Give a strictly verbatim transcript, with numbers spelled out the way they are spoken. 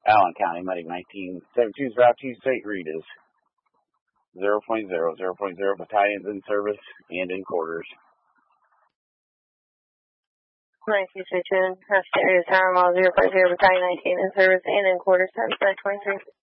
Allen County, Medic nineteen seventy-two, Route two, Saint Rita's. zero point zero, zero point zero battalions in service and in quarters. nineteen seventy-two, area tower mile zero point zero, battalion nineteen in service and in quarters, time twenty-three.